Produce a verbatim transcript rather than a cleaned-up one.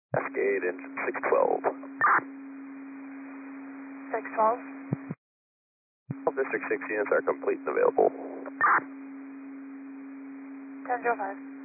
Cascade engine six twelve. six twelve. All District six units are complete and available. ten zero five.